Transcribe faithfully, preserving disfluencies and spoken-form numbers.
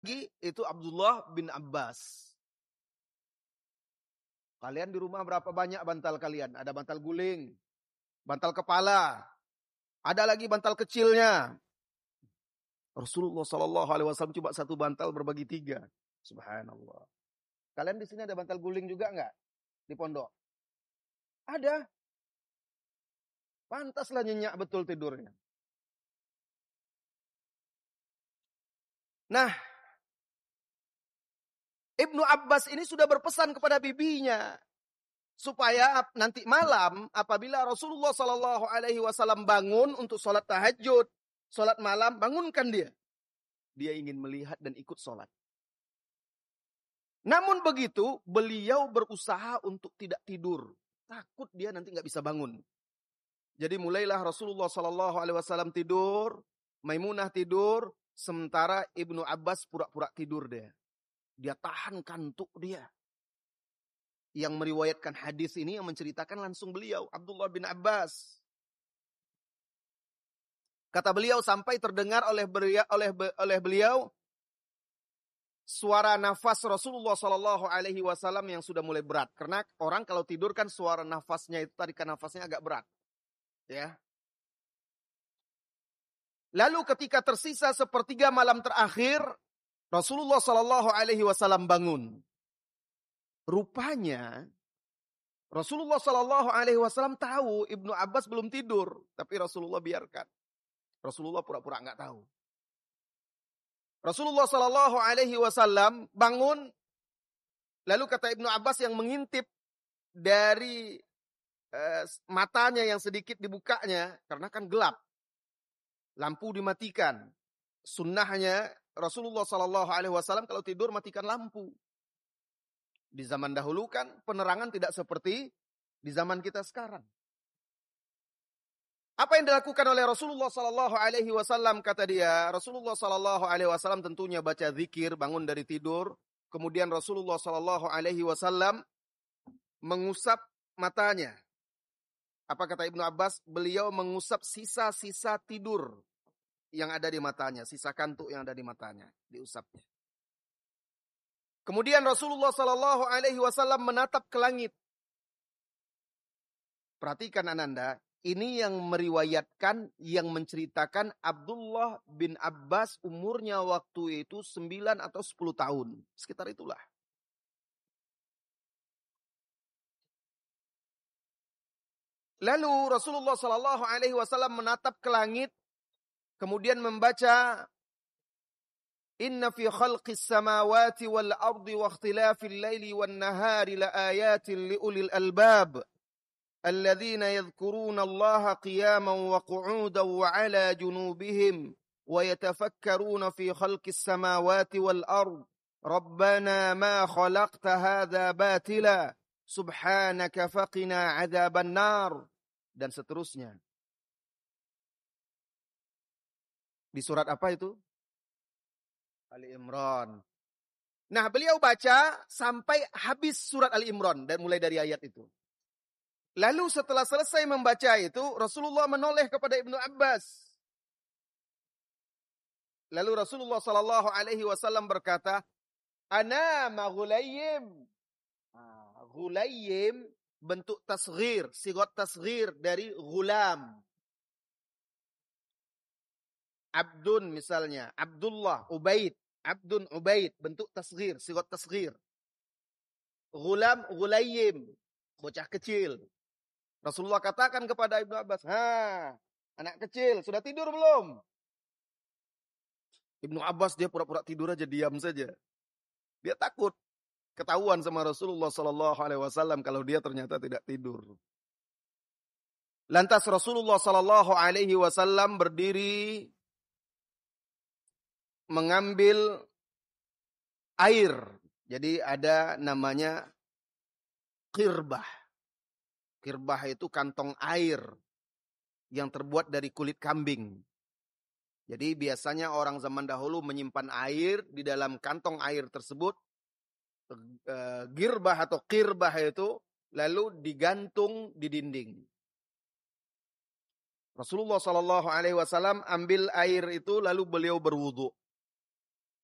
itu Abdullah bin Abbas. Kalian di rumah berapa banyak bantal kalian? Ada bantal guling, bantal kepala, ada lagi bantal kecilnya. Rasulullah Shallallahu Alaihi Wasallam coba satu bantal berbagi tiga. Subhanallah. Kalian di sini ada bantal guling juga nggak di pondok? Ada. Pantaslah nyenyak betul tidurnya. Nah, Ibnu Abbas ini sudah berpesan kepada bibinya supaya nanti malam apabila Rasulullah Shallallahu Alaihi Wasallam bangun untuk sholat tahajud, sholat malam, bangunkan dia. Dia ingin melihat dan ikut sholat. Namun begitu, beliau berusaha untuk tidak tidur. Takut dia nanti nggak bisa bangun. Jadi mulailah Rasulullah Shallallahu Alaihi Wasallam tidur, Maimunah tidur, sementara Ibnu Abbas pura-pura tidur dia. Dia tahan kantuk dia. Yang meriwayatkan hadis ini yang menceritakan langsung beliau, Abdullah bin Abbas. Kata beliau sampai terdengar oleh beliau, oleh, oleh beliau suara nafas Rasulullah Shallallahu Alaihi Wasallam yang sudah mulai berat. Karena orang kalau tidur kan suara nafasnya itu tarikan nafasnya agak berat. Ya. Lalu ketika tersisa sepertiga malam terakhir, Rasulullah Shallallahu Alaihi Wasallam bangun. Rupanya Rasulullah Shallallahu Alaihi Wasallam tahu Ibnu Abbas belum tidur, tapi Rasulullah biarkan. Rasulullah pura-pura nggak tahu. Rasulullah Shallallahu Alaihi Wasallam bangun, lalu kata Ibnu Abbas yang mengintip dari eh, matanya yang sedikit dibukanya, karena kan gelap, lampu dimatikan. Sunnahnya Rasulullah Shallallahu Alaihi Wasallam kalau tidur matikan lampu. Di zaman dahulu kan penerangan tidak seperti di zaman kita sekarang. Apa yang dilakukan oleh Rasulullah Sallallahu Alaihi Wasallam kata dia, Rasulullah Sallallahu Alaihi Wasallam tentunya baca zikir bangun dari tidur, kemudian Rasulullah Sallallahu Alaihi Wasallam mengusap matanya. Apa kata Ibnu Abbas? Beliau mengusap sisa-sisa tidur yang ada di matanya, sisa kantuk yang ada di matanya, diusapnya. Kemudian Rasulullah Sallallahu Alaihi Wasallam menatap ke langit. Perhatikan Ananda. Ini yang meriwayatkan, yang menceritakan Abdullah bin Abbas umurnya waktu itu sembilan atau sepuluh tahun. Sekitar itulah. Lalu Rasulullah Shallallahu Alaihi Wasallam menatap ke langit, kemudian membaca Inna fi khalqis samawati wal ardi wa ikhtilafil laili wan nahari la ayatin li ulil albab. الذين يذكرون الله قياما وقعودا وعلى جنوبهم ويتفكرون في خلق السماوات والأرض ربنا ما خلقت هذا باطلا سبحانك فقنا عذاب النار dan seterusnya. Di surat apa itu? Ali Imran. Nah, beliau baca sampai habis surat Ali Imran dan mulai dari ayat itu. Lalu setelah selesai membaca itu, Rasulullah menoleh kepada Ibnu Abbas. Lalu Rasulullah Sallallahu Alaihi Wasallam berkata, Ana ma Ghulaym. Ghulaym bentuk tasghir, sigot tasghir dari ghulam. Abdun misalnya, Abdullah, Ubaid, Abdun, Ubaid, bentuk tasghir, sigot tasghir. Ghulam, Ghulaym, bocah kecil. Rasulullah katakan kepada Ibnu Abbas, ha, anak kecil, sudah tidur belum? Ibnu Abbas dia pura-pura tidur aja, diam saja. Dia takut ketahuan sama Rasulullah Sallallahu Alaihi Wasallam kalau dia ternyata tidak tidur. Lantas Rasulullah Sallallahu Alaihi Wasallam berdiri mengambil air. Jadi ada namanya qirbah. Kirbah itu kantong air yang terbuat dari kulit kambing. Jadi biasanya orang zaman dahulu menyimpan air di dalam kantong air tersebut. Girbah atau kirbah itu lalu digantung di dinding. Rasulullah Shallallahu Alaihi Wasallam ambil air itu lalu beliau berwudu.